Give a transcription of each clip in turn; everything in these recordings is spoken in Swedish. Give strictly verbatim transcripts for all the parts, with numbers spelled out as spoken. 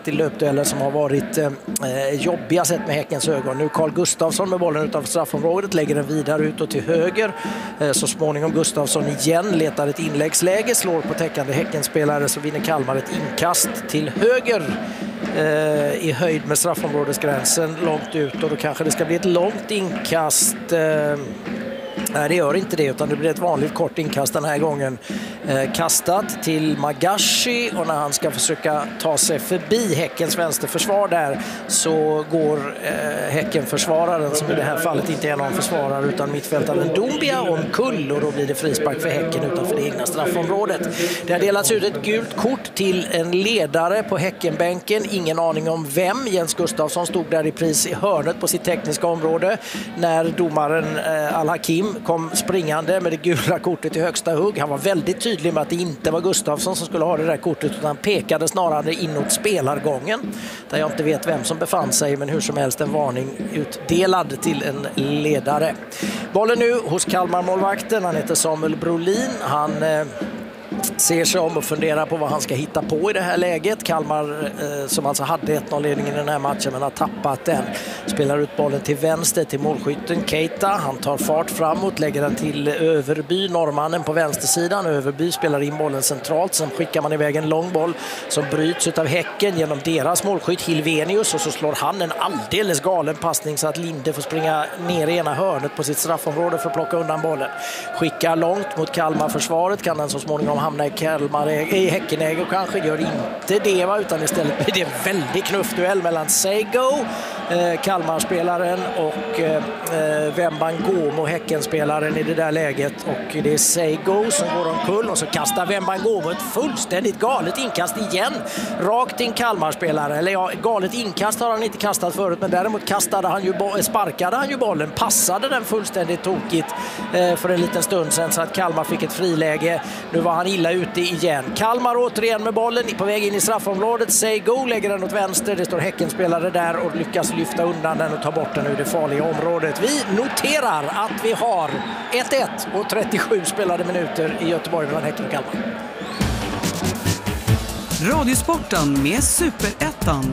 i löpdueller som har varit eh, jobbiga sett med Häckens ögon. Nu Carl Gustafsson med bollen utanför straffområdet, lägger den vidare utåt till höger. Eh, så småningom Gustafsson igen letar ett inläggsläge, slår på täckande Häckenspelare, så vinner Kalmar ett inkast till höger eh, i höjd med straffområdesgränsen långt ut, och då kanske det ska bli ett långt inkast. Eh, Nej, det gör inte det, utan det blir ett vanligt kort inkast den här gången. Eh, kastat till Magashi, och när han ska försöka ta sig förbi Häckens vänsterförsvar där, så går eh, Häckenförsvararen, som i det här fallet inte är någon försvarare utan mittfältaren Doumbia, omkull, och då blir det frispark för Häcken utanför det egna straffområdet. Det har delats ut ett gult kort till en ledare på Häckenbänken. Ingen aning om vem. Jens Gustafsson stod där i pris i hörnet på sitt tekniska område när domaren eh, Al-Hakim kom springande med det gula kortet i högsta hugg. Han var väldigt tydlig med att det inte var Gustafsson som skulle ha det där kortet, utan han pekade snarare inåt spelargången där jag inte vet vem som befann sig, men hur som helst en varning utdelad till en ledare. Bollen nu hos Kalmar-målvakten. Han heter Samuel Brolin. Han eh, ser sig om och funderar på vad han ska hitta på i det här läget. Kalmar eh, som alltså hade ett noll-ledningen i den här matchen men har tappat den. Spelar ut bollen till vänster till målskytten Keita. Han tar fart framåt, lägger den till Överby, norrmannen på vänstersidan. Överby spelar in bollen centralt. Sen skickar man iväg en lång boll som bryts av Häcken genom deras målskytt Hilvenius, och så slår han en alldeles galen passning så att Linde får springa ner i ena hörnet på sitt straffområde för att plocka undan bollen. Skickar långt mot Kalmar-försvaret, kan den så småningom hamna i Kalmar, i Häckenäge, och kanske gör inte det, va, utan istället blir det en väldigt knuffduell mellan Seigo, eh, Kalmar-spelaren, och eh, Wembangomo, Häckenspelaren i det där läget, och det är Seigo som går omkull, och så kastar Wembangomo ett fullständigt galet inkast igen, rakt in Kalmar-spelare, eller ja, galet inkast har han inte kastat förut, men däremot kastade han ju bo- sparkade han ju bollen, passade den fullständigt tokigt eh, för en liten stund sedan, så att Kalmar fick ett friläge. Nu var han illa ute igen. Kalmar återigen med bollen på väg in i straffområdet. Seigo lägger den åt vänster. Det står Häckenspelare där och lyckas lyfta undan den och ta bort den ur det farliga området. Vi noterar att vi har ett ett och trettiosju spelade minuter i Göteborg mellan Häcken och Kalmar. Radiosporten med Superettan.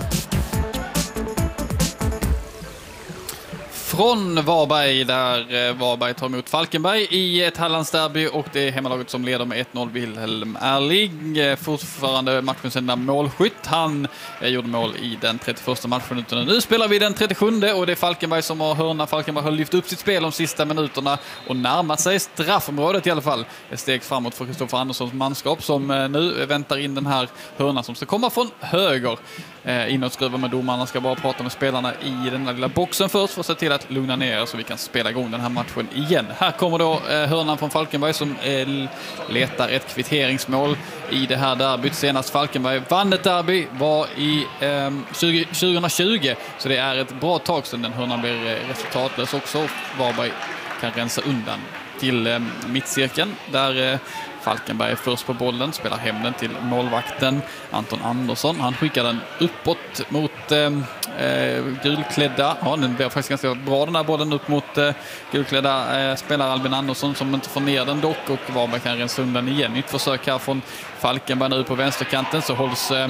Från Varberg, där Varberg tar emot Falkenberg i ett Hallandsderby, och det är hemmalaget som leder med ett noll. Wilhelm Erlig, fortfarande matchens enda målskytt. Han gjorde mål i den trettioförsta matchminuten. Nu spelar vi den trettiosjunde, och det är Falkenberg som har hörna. Falkenberg har lyft upp sitt spel de sista minuterna och närmat sig straffområdet i alla fall. Ett steg framåt för Kristoffer Anderssons manskap, som nu väntar in den här hörnan som ska komma från höger. Inåtskruva med domarna, ska bara prata med spelarna i den lilla boxen först för att se till att lugna ner så vi kan spela igång den här matchen igen. Här kommer då eh, hörnan från Falkenberg som eh, letar ett kvitteringsmål i det här derbyt. Senast Falkenberg vann ett derby var i eh, tjugo tjugo, så det är ett bra tag sedan den hörnan blir eh, resultatlös också. Varberg kan rensa undan till eh, mittcirkeln där eh, Falkenberg är först på bollen, spelar hem den till målvakten Anton Andersson. Han skickar den uppåt mot eh, eh, gulklädda. Ja, den blir faktiskt ganska bra den här bollen upp mot eh, gulklädda eh, spelar Albin Andersson som inte får ner den dock, och Varberg kan rensa undan igen. Nytt försök här från Falkenberg nu på vänsterkanten, så hålls eh,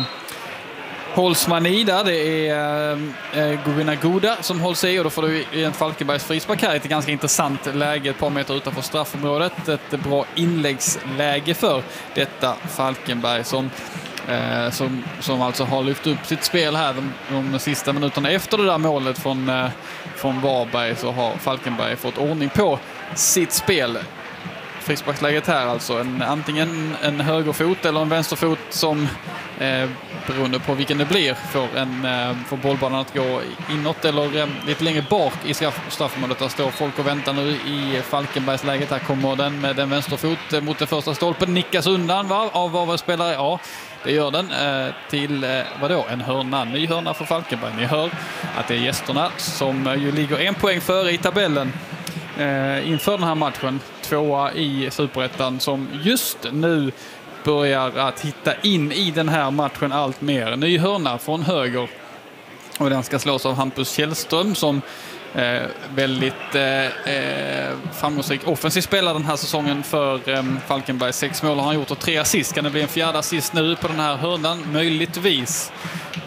hålls man i där. Det är eh, Govina Goda som hålls i, och då får du i en Falkenbergs frispark här ett ganska intressant läge ett par meter utanför straffområdet. Ett bra inläggsläge för detta Falkenberg som, eh, som, som alltså har lyft upp sitt spel här de, de sista minuterna. Efter det där målet från, eh, från Varberg så har Falkenberg fått ordning på sitt spel. Frisparksläget här alltså en, antingen en högerfot eller en vänsterfot som eh, beroende på vilken det blir får, en, eh, får bollbanan att gå inåt eller eh, lite längre bak i straff, straffområdet. Där står folk och väntar nu i Falkenbergsläget. Här kommer den med den vänsterfot eh, mot den första stolpen, nickas undan va? Av Varbergsspelare. Ja, det gör den eh, till eh, vadå? En hörna, ny hörna för Falkenberg. Ni hör att det är gästerna som eh, ju ligger en poäng före i tabellen eh, inför den här matchen. Tvåa i Superettan som just nu börjar att hitta in i den här matchen allt mer. Ny hörna från höger, och den ska slås av Hampus Källström som eh, väldigt eh, framgångsrik offensiv spelare den här säsongen för eh, Falkenberg. Sex mål har han gjort och tre assist. Kan det bli en fjärde assist nu på den här hörnan? Möjligtvis.